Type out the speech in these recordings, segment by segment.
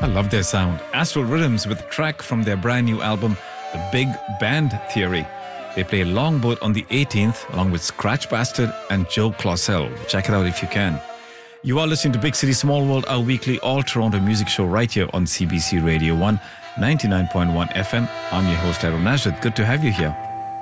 I love their sound. Astral Rhythms with a track from their brand new album, The Big Band Theory. They play Longboat on the 18th along with Scratch Bastard and Joe Clausel. Check it out if you can. You are listening to Big City Small World, our weekly all-Toronto music show right here on CBC Radio 1, 99.1 FM. I'm your host, Errol Nazareth. Good to have you here.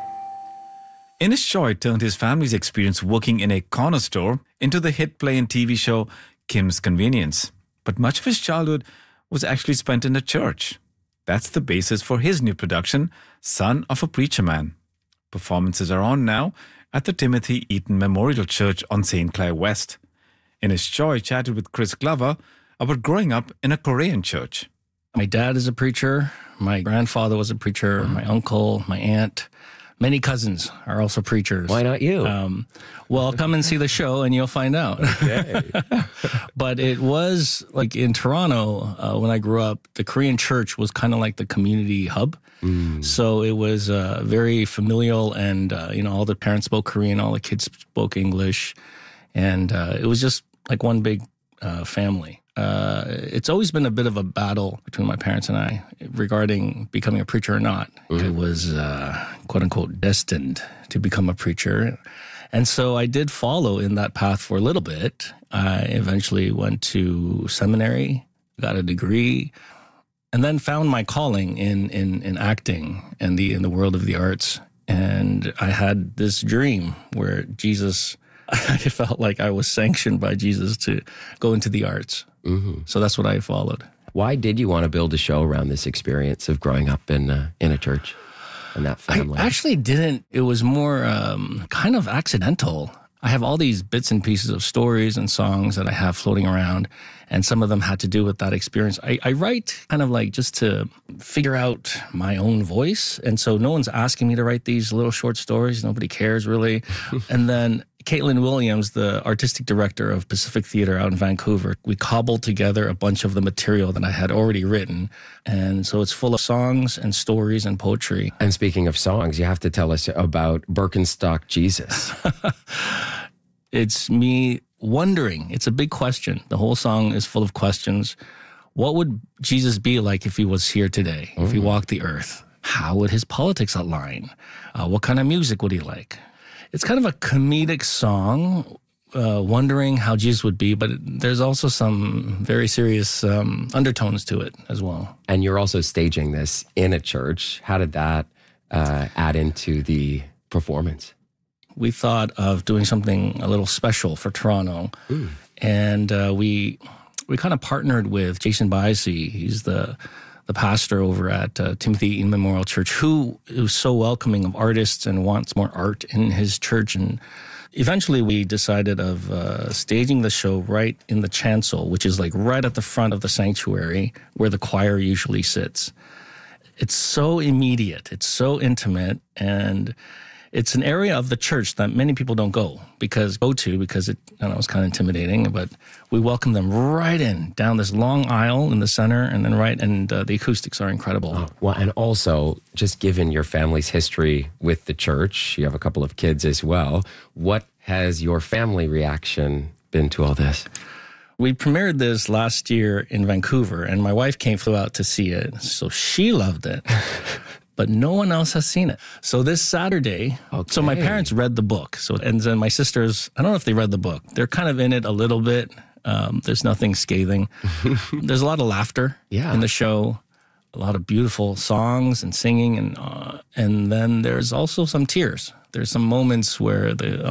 Inish Choi turned his family's experience working in a corner store into the hit play and TV show Kim's Convenience. But much of his childhood was actually spent in a church. That's the basis for his new production, Son of a Preacher Man. Performances are on now at the Timothy Eaton Memorial Church on St. Clair West. Inish Choi chatted with Chris Glover about growing up in a Korean church. My dad is a preacher. My grandfather was a preacher. My uncle, my aunt, many cousins are also preachers. Why not you? Well, come and see the show and you'll find out. Okay. But it was like in Toronto, when I grew up, the Korean church was kind of like the community hub. So it was very familial and, all the parents spoke Korean, all the kids spoke English. And it was just like one big family. It's always been a bit of a battle between my parents and I regarding becoming a preacher or not. I was, quote unquote, destined to become a preacher. And so I did follow in that path for a little bit. I eventually went to seminary, got a degree, and then found my calling in acting and in the world of the arts. And I had this dream where I felt like I was sanctioned by Jesus to go into the arts. So that's what I followed. Why did you want to build a show around this experience of growing up in a church and that family? I actually didn't. It was more kind of accidental. I have all these bits and pieces of stories and songs that I have floating around, and some of them had to do with that experience. I write kind of like just to figure out my own voice, and so no one's asking me to write these little short stories. Nobody cares, really. And then Caitlin Williams, the artistic director of Pacific Theatre out in Vancouver, we cobbled together a bunch of the material that I had already written. And so it's full of songs and stories and poetry. And speaking of songs, you have to tell us about Birkenstock Jesus. It's me wondering. It's a big question. The whole song is full of questions. What would Jesus be like if he was here today, if he walked the earth? How would his politics align? What kind of music would he like? It's kind of a comedic song, wondering how Jesus would be, but there's also some very serious undertones to it as well. And you're also staging this in a church. How did that add into the performance? We thought of doing something a little special for Toronto, and we kind of partnered with Jason Biasi. He's the pastor over at Timothy Eaton Memorial Church, who is so welcoming of artists and wants more art in his church. And eventually we decided of staging the show right in the chancel, which is like right at the front of the sanctuary where the choir usually sits. It's so immediate, it's so intimate, and it's an area of the church that many people don't go because it it's kind of intimidating, but we welcome them right in down this long aisle in the center and then the acoustics are incredible. Oh, well, and also just given your family's history with the church, you have a couple of kids as well. What has your family reaction been to all this? We premiered this last year in Vancouver and my wife flew out to see it. So she loved it. But no one else has seen it. So this Saturday, So my parents read the book. And then my sisters, I don't know if they read the book. They're kind of in it a little bit. There's nothing scathing. There's a lot of laughter in the show, a lot of beautiful songs and singing. And then there's also some tears. There's some moments where the